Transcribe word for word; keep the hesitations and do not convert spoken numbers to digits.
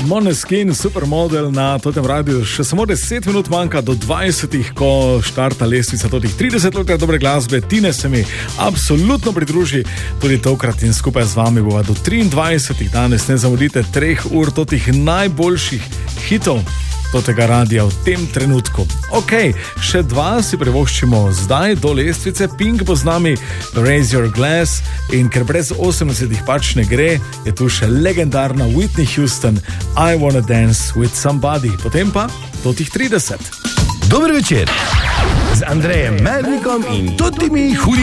Måneskin, supermodel na tem radiju. Še samo deset minut manjka do dvajsetih, ko štarta lestvica totih trideset let dobre glasbe. Tine se mi absolutno pridruži tudi tokrat in skupaj z vami bova do triindvajsetih danes. Ne zamudite treh ur totih najboljših hitov tega radija v tem trenutku. Ok, še dva si privoščimo zdaj do lestvice. Pink bo z nami, Raise Your Glass, in ker brez osemdesetih pač ne gre, je tu še legendarna Whitney Houston, I Wanna Dance With Somebody. Potem pa do tih trideset. Dober večer z Andrejem Mernikom in totimi hudi